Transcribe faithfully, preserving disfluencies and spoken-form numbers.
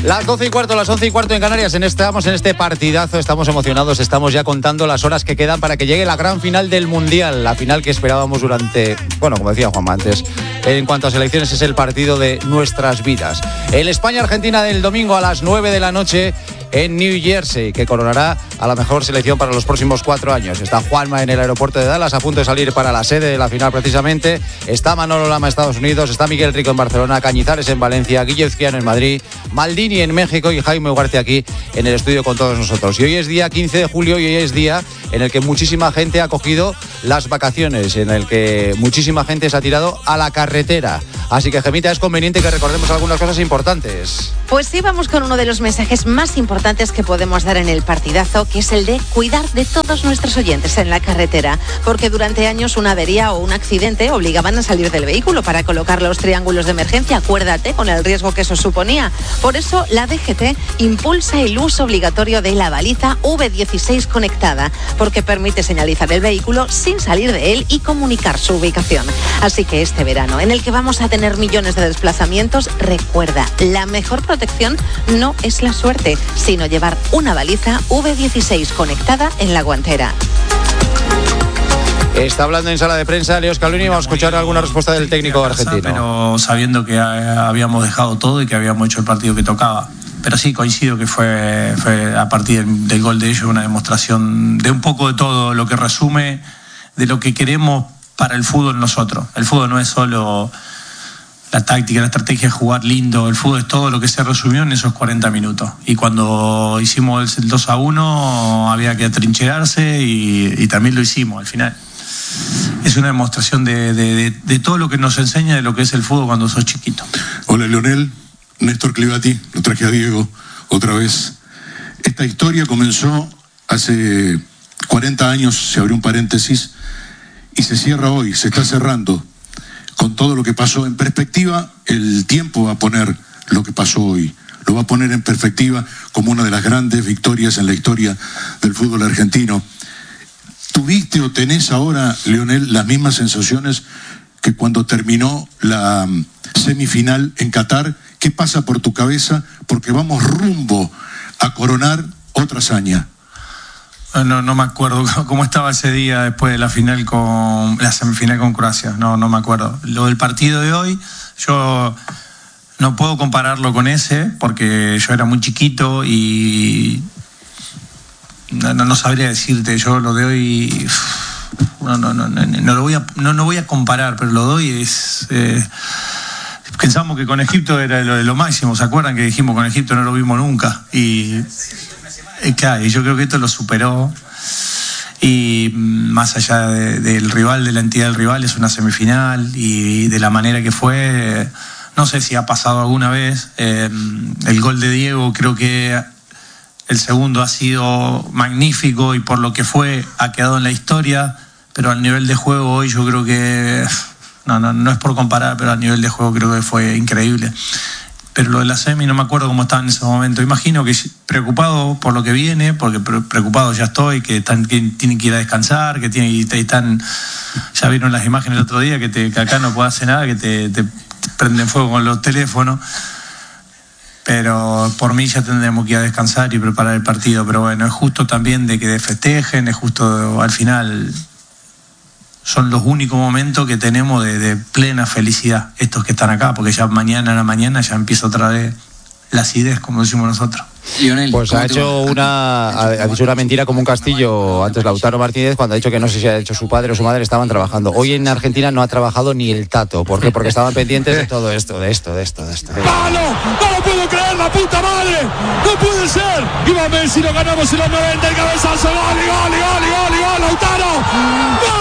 Las doce y cuarto, las once y cuarto en Canarias. En este, estamos en este partidazo, estamos emocionados, estamos ya contando las horas que quedan para que llegue la gran final del Mundial. La final que esperábamos durante, bueno, como decía Juanma antes, en cuanto a selecciones es el partido de nuestras vidas. El España-Argentina del domingo a las nueve de la noche en New Jersey, que coronará a la mejor selección para los próximos cuatro años. Está Juanma en el aeropuerto de Dallas, a punto de salir para la sede de la final precisamente. Está Manolo Lama en Estados Unidos, está Miguel Rico en Barcelona, Cañizares en Valencia, Guille Izquierdo en Madrid, Maldini en México y Jaime Ugarte aquí en el estudio con todos nosotros. Y hoy es día quince de julio y hoy es día en el que muchísima gente ha cogido las vacaciones, en el que muchísima gente se ha tirado a la carretera. Así que, Gemita, es conveniente que recordemos algunas cosas importantes. Pues sí, vamos con uno de los mensajes más importantes que podemos dar en el partidazo, que es el de cuidar de todos nuestros oyentes en la carretera, porque durante años una avería o un accidente obligaban a salir del vehículo para colocar los triángulos de emergencia, acuérdate, con el riesgo que eso suponía. Por eso la D G T impulsa el uso obligatorio de la baliza V dieciséis conectada, porque permite señalizar el vehículo sin salir de él y comunicar su ubicación. Así que este verano, en el que vamos a tener millones de desplazamientos, recuerda, la mejor protección no es la suerte, sino llevar una baliza V dieciséis conectada en la guantera. Está hablando en sala de prensa Leo Scaloni. Vamos a escuchar alguna respuesta del técnico argentino. Pero sabiendo que habíamos dejado todo y que habíamos hecho el partido que tocaba. Pero sí, coincido que fue, fue a partir del, del gol de ellos una demostración de un poco de todo, lo que resume de lo que queremos para el fútbol nosotros. El fútbol no es solo la táctica, la estrategia, jugar lindo. El fútbol es todo lo que se resumió en esos cuarenta minutos. Y cuando hicimos el dos a uno había que atrincherarse y, y también lo hicimos al final. Es una demostración de, de, de, de todo lo que nos enseña de lo que es el fútbol cuando sos chiquito. Hola, Leonel, Néstor Clivati, lo traje a Diego otra vez. Esta historia comenzó hace cuarenta años, se abrió un paréntesis y se cierra hoy, se está cerrando. Con todo lo que pasó en perspectiva, el tiempo va a poner lo que pasó hoy. Lo va a poner en perspectiva como una de las grandes victorias en la historia del fútbol argentino. ¿Tuviste o tenés ahora, Leonel, las mismas sensaciones que cuando terminó la semifinal en Qatar? ¿Qué pasa por tu cabeza? Porque vamos rumbo a coronar otra hazaña. No, no me acuerdo cómo estaba ese día después de la final con la semifinal con Croacia. No, no me acuerdo. Lo del partido de hoy, yo no puedo compararlo con ese porque yo era muy chiquito y no, no, no sabría decirte. Yo lo de hoy no, no, no, no, no lo voy a, no, no voy a comparar, pero lo de hoy es eh, pensamos que con Egipto era lo, lo máximo. ¿Se acuerdan que dijimos con Egipto no lo vimos nunca? Y Claro, y yo creo que esto lo superó y más allá de, del rival, de la entidad del rival, es una semifinal y de la manera que fue, no sé si ha pasado alguna vez. Eh, el gol de Diego, creo que el segundo ha sido magnífico y por lo que fue ha quedado en la historia, pero al nivel de juego hoy yo creo que, no, no, no es por comparar, pero al nivel de juego creo que fue increíble. Pero lo de la semi no me acuerdo cómo estaba en ese momento. Imagino que preocupado por lo que viene, porque preocupado ya estoy, que, están, que tienen que ir a descansar, que tienen, están, ya vieron las imágenes el otro día, que, te, que acá no puedes hacer nada, que te, te prenden fuego con los teléfonos. Pero por mí ya tendremos que ir a descansar y preparar el partido. Pero bueno, es justo también de que festejen, es justo al final. Son los únicos momentos que tenemos de, de plena felicidad, estos que están acá, porque ya mañana a la mañana ya empieza otra vez la acidez, como decimos nosotros. Lionel, pues ha hecho una ha dicho una mentira como un castillo antes Lautaro Martínez cuando ha dicho que no sé si ha hecho su padre o su madre estaban trabajando. Hoy en Argentina no ha trabajado ni el Tato. ¿Por qué? Porque estaban pendientes de todo esto, de esto, de esto, de esto. ¡Palo! ¡No lo puedo creer, la puta madre! ¡No puede ser! Iba Messi, lo ganamos en los noventa, el cabezazo, gol, gol, gol, gol, gol, Lautaro. ¡Gol!